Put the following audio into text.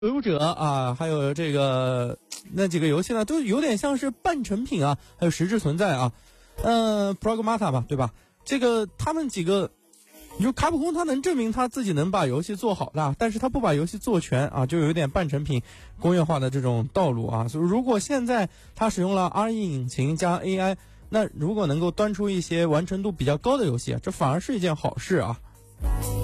追捕者啊，还有这个那几个游戏呢，都有点像是半成品啊，还有实质存在啊。Pragmata 吧，对吧？这个他们几个，你说卡普空他能证明他自己能把游戏做好的，但是他不把游戏做全啊，就有点半成品工业化的这种道路啊。所以如果现在他使用了 RE 引擎加 AI， 那如果能够端出一些完成度比较高的游戏啊，这反而是一件好事啊。